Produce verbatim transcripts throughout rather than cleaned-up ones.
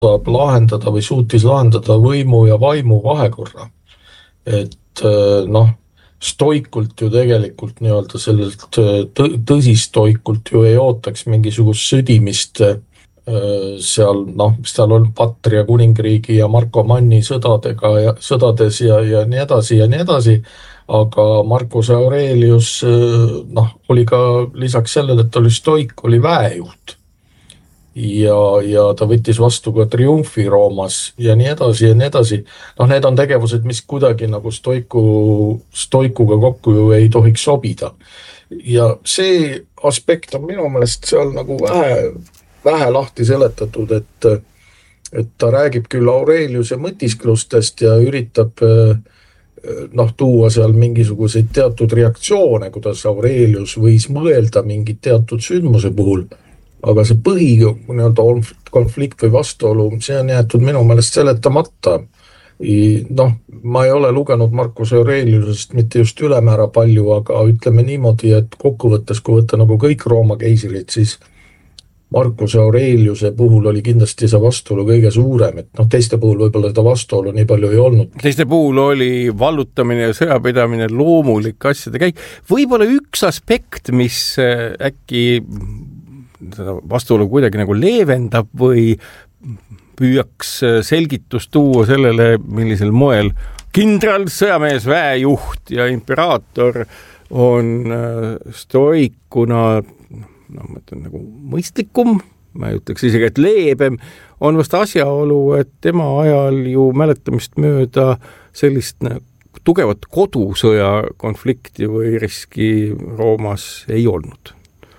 lahendada või suutis lahendada võimu ja vaimu vahekorra. Et noh, stoikult ju tegelikult nii-öelda sellelt tõsistoikult ju ei ootaks mingisugust sõdimist seal, noh, seal on Patria kuningriigi ja Marko Manni sõdadega ja sõdades ja, ja nii edasi ja nii edasi, aga Marcus Aurelius noh, oli ka lisaks sellele, et oli stoik, oli väejuht ja, ja ta võttis vastu ka triumfi Roomas ja nii edasi ja nii edasi. Noh, need on tegevused, mis kuidagi nagu stoiku, stoikuga kokku ju ei tohiks sobida. Ja see aspekt on minu meelest seal nagu vähe vähe lahti seletatud, et, et ta räägib küll Aureliuse mõtisklustest ja üritab noh, tuua seal mingisuguseid teatud reaktsioone, kuidas Aurelius võis mõelda mingi teatud sündmuse puhul, aga see põhi nii-öelda konflikt või vastuolu, see on jäetud minu meelest seletamata. Noh, ma ei ole lugenud Marcus Aureliusest mitte just ülemäära palju, aga ütleme niimoodi, et kokkuvõttes, kui võtta nagu kõik Rooma keisrid, siis Marcus Aureliuse puhul oli kindlasti see vastuolu kõige suurem, et noh, teiste puhul võib-olla seda vastuolu nii palju ei olnud. Teiste puhul oli vallutamine ja sõjapidamine loomulik asjade käik. Võib-olla üks aspekt, mis äkki seda vastuolu kuidagi nagu leevendab või püüaks selgitust tuua sellele, millisel moel kindral, sõjamees, väejuht ja imperaator on stoikuna no ma ütlen nagu mõistlikum, ma ei ütleks isegi, et leebem, on vast asjaolu, et tema ajal ju mäletamist mööda sellist tugevat kodusõja konflikti või riski Roomas ei olnud.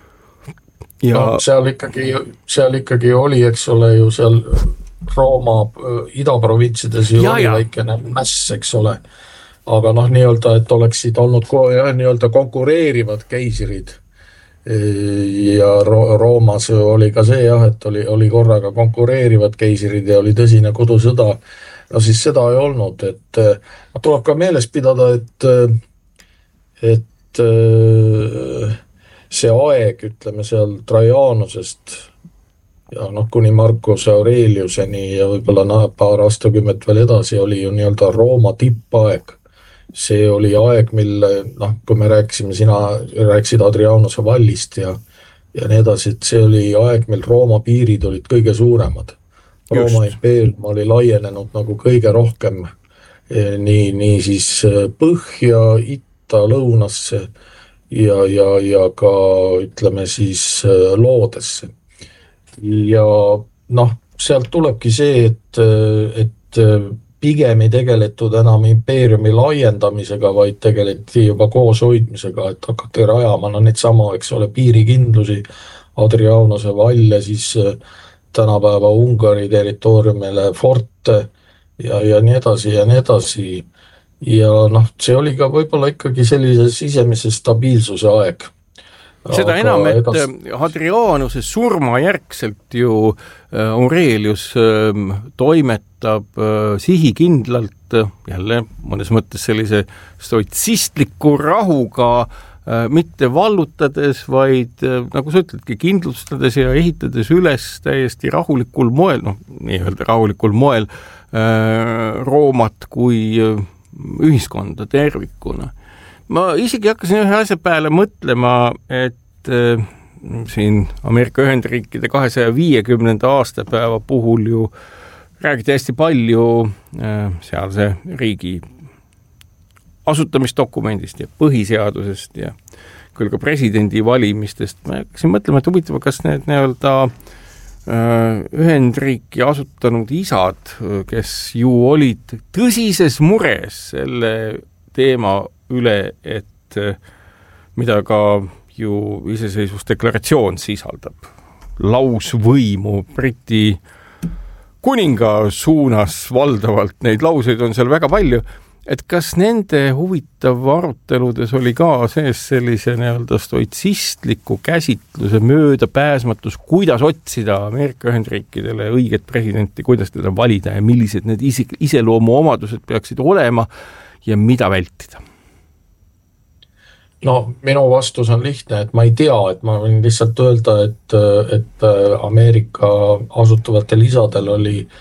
Ja no, seal, ikkagi, seal ikkagi oli, eks ole, ju seal Rooma idaprovintsides ju ja, oli ja. väikene mäss, eks ole. Aga noh, nii-öelda, et oleksid olnud jah, nii-öelda konkureerivad keisirid. Ja Roomas oli ka see jah, et oli, oli korraga konkureerivad keisirid ja oli tõsine kodusõda. No siis seda ei olnud, et tuleb ka meeles pidada, et, et see aeg, ütleme seal Trajanusest ja noh, kuni Marcus Aureliuseni ja võib-olla paar aastakümmet veel edasi oli ju nii-öelda Rooma tippaeg. See oli aeg, mille, noh, kui me rääkisime, sina rääkisid Adrianuse vallist ja, ja nii edasi, et see oli aeg, mil Rooma piirid olid kõige suuremad. Rooma impeerium oli laienenud nagu kõige rohkem nii, nii siis põhja, itta, lõunasse ja, ja, ja ka ütleme siis loodesse. Ja noh, sealt tulebki see, et, et pigem ei tegeletud enam impeeriumi laiendamisega, vaid tegeleti juba koos hoidmisega, et hakati rajama, no need sama, eks ole, piirikindlusi, Adrianuse valle, siis tänapäeva Ungari territooriumile forte ja, ja nii edasi ja nii edasi. Ja noh, see oli ka võib-olla ikkagi sellise sisemise stabiilsuse aeg. Seda enam, et Hadrianuse surma järgselt ju Aurelius toimetab sihikindlalt, jälle mõnes mõttes sellise stoitsistliku rahuga, mitte vallutades, vaid nagu sa ütledki, kindlustades ja ehitades üles täiesti rahulikul moel, noh, nii-öelda rahulikul moel Roomat kui ühiskonda tervikuna. Ma isegi hakkasin ühe asja peale mõtlema, et äh, siin Ameerika Ühendriikide kahesaja viiekümnenda aastapäeva puhul ju räägiti hästi palju äh, sealse riigi asutamisdokumendist ja põhiseadusest ja küll ka presidendi valimistest. Ma hakkasin mõtlema, et huvitav, kas need nii-öelda äh, Ühendriiki asutanud isad, kes ju olid tõsises mures selle teema üle, et mida ka ju iseseisvusdeklaratsioon sisaldab. Lausvõimu Briti kuninga suunas valdavalt, neid lauseid on seal väga palju, et kas nende huvitav aruteludes oli ka sees sellise nii-öelda stoitsistliku käsitluse möödapääsmatus, kuidas otsida Ameerika Ühendriikidele õiget presidenti, kuidas teda valida ja millised need iseloomu omadused peaksid olema ja mida vältida? no minu vastus on lihtne, et ma ei tea, et ma võin lihtsalt öelda, et, et Ameerika asutavatel isadel oli